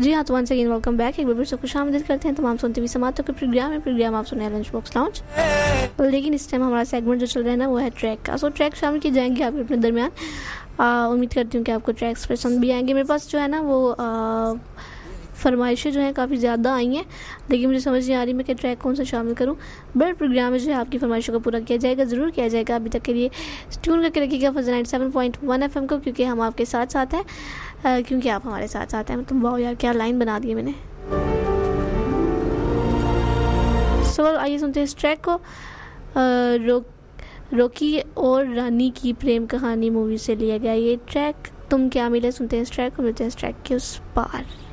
जी हाँ, तो once again welcome back. एक बार फिर से खुशामदीद करते हैं तमाम सुनते हुए समातों के प्रोग्राम आप सुने लंच बॉक्स लाउंज। लेकिन इस टाइम हमारा सेगमेंट जो चल रहा है ना वो है ट्रैक का। सो ट्रैक शामिल किए जाएंगे आपके अपने दरमियान। उम्मीद करती हूँ कि आपको ट्रैक्स पसंद भी आएंगे। मेरे पास जो है ना वो फरमाइशें जो हैं काफ़ी ज़्यादा आई हैं, लेकिन मुझे समझ नहीं आ रही मैं कि ट्रैक कौन सा शामिल करूं। बट प्रोग्राम में जो है आपकी फरमाइशों को पूरा किया जाएगा, ज़रूर किया जाएगा। अभी तक के लिए ट्यून करके रखिएगा फजल 97.1 FM को, क्योंकि हम आपके साथ साथ हैं, क्योंकि आप हमारे साथ साथ हैं। मतलब वाह यार, क्या लाइन बना दी है मैंने। सो आइए सुनते हैं इस ट्रैक को। रॉकी और रानी की प्रेम कहानी मूवी से लिया गया ये ट्रैक तुम क्या मिले। सुनते हैं इस ट्रैक को, मिलते हैं इस ट्रैक के उस पार।